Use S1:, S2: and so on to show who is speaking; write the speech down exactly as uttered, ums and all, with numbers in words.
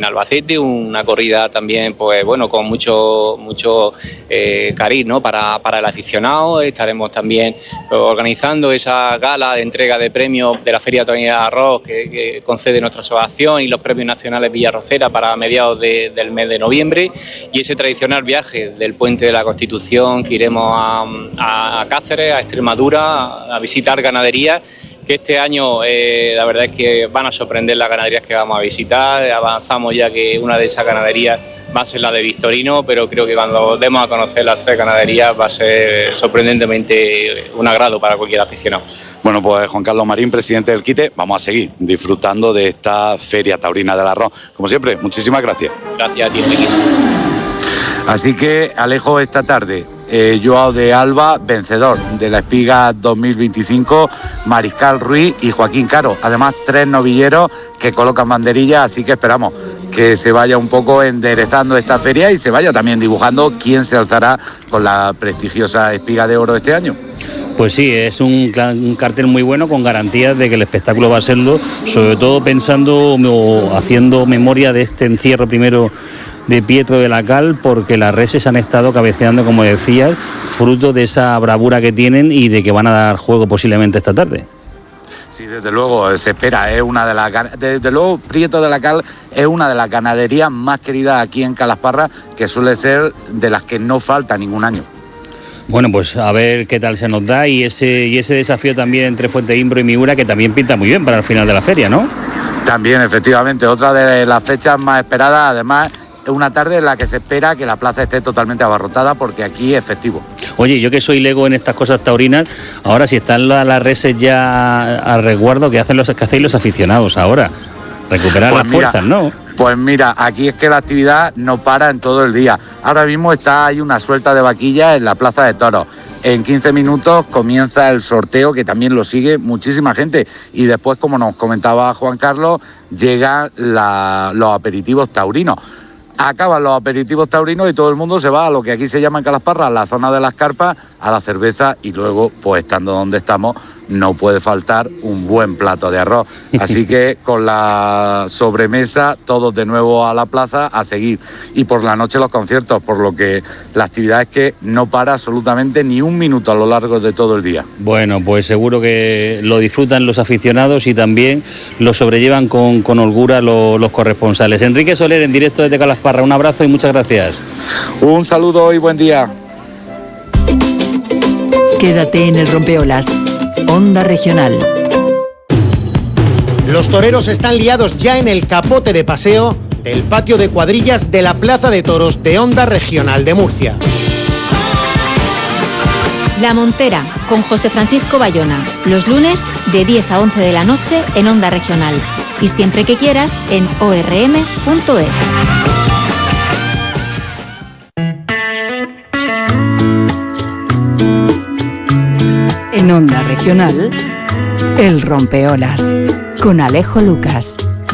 S1: Albacete, una corrida también, pues bueno, con mucho mucho eh, cariz, ¿no? para, para el aficionado. Estaremos también organizando esa gala de entrega de premios de la Feria Taurina de Arroz que, que concede nuestra asociación y los premios nacionales Villarrocera para mediados de, del mes de noviembre, y ese tradicional viaje del Puente de la Constitución que iremos a, a Cáceres, a Extremadura, a visitar ganaderías que este año eh, la verdad es que van a sorprender las ganaderías que vamos a visitar. Avanzamos ya que una de esas ganaderías va a ser la de Victorino, pero creo que cuando demos a conocer las tres ganaderías va a ser sorprendentemente un agrado para cualquier aficionado.
S2: Bueno, pues Juan Carlos Marín, presidente del Quite, vamos a seguir disfrutando de esta Feria Taurina del Arroz. Como siempre, muchísimas gracias.
S1: Gracias a ti, Enrique.
S2: Así que, Alejo, esta tarde, eh, Joao de Alba, vencedor de la Espiga dos mil veinticinco, Mariscal Ruiz y Joaquín Caro. Además, tres novilleros que colocan banderillas, así que esperamos que se vaya un poco enderezando esta feria y se vaya también dibujando quién se alzará con la prestigiosa Espiga de Oro este año.
S3: Pues sí, es un, un cartel muy bueno con garantías de que el espectáculo va a serlo, sobre todo pensando o haciendo memoria de este encierro primero de Pietro de la Cal, porque las reses han estado cabeceando, como decías, fruto de esa bravura que tienen y de que van a dar juego posiblemente esta tarde.
S2: Sí, desde luego, se espera, es una de las desde luego Prieto de la Cal es una de las ganaderías más queridas aquí en Calasparra, que suele ser de las que no falta ningún año.
S3: Bueno, pues a ver qué tal se nos da, y ese y ese desafío también entre Fuente Imbro y Miura, que también pinta muy bien para el final de la feria, ¿no?
S2: También, efectivamente, otra de las fechas más esperadas. Además, es una tarde en la que se espera que la plaza esté totalmente abarrotada, porque aquí es festivo. Oye,
S3: yo que soy lego en estas cosas taurinas, ahora si están las, las reses ya a resguardo, ¿qué hacen los, qué hacéis los aficionados ahora? Recuperar pues las mira, fuerzas, ¿no?
S2: Pues mira, aquí es que la actividad no para en todo el día. Ahora mismo está ahí una suelta de vaquillas en la Plaza de Toros. En quince minutos comienza el sorteo, que también lo sigue muchísima gente. Y después, como nos comentaba Juan Carlos, llegan la, los aperitivos taurinos. Acaban los aperitivos taurinos y todo el mundo se va a lo que aquí se llama en Calasparra, la zona de las carpas, a la cerveza, y luego, pues estando donde estamos, no puede faltar un buen plato de arroz. Así que con la sobremesa, todos de nuevo a la plaza a seguir. Y por la noche los conciertos, por lo que la actividad es que no para absolutamente ni un minuto a lo largo de todo el día.
S3: Bueno, pues seguro que lo disfrutan los aficionados y también lo sobrellevan con, con holgura los, los corresponsales. Enrique Soler, en directo desde Calasparra, un abrazo y muchas gracias.
S2: Un saludo y buen día.
S4: Quédate en el Rompeolas. Onda Regional.
S5: Los toreros están liados ya en el capote de paseo del patio de cuadrillas de la Plaza de Toros de Onda Regional de Murcia.
S6: La Montera, con José Francisco Bayona, los lunes de diez a once de la noche en Onda Regional. Y siempre que quieras en o erre eme punto es.
S4: En Onda Regional, El Rompeolas, con Alejo Lucas.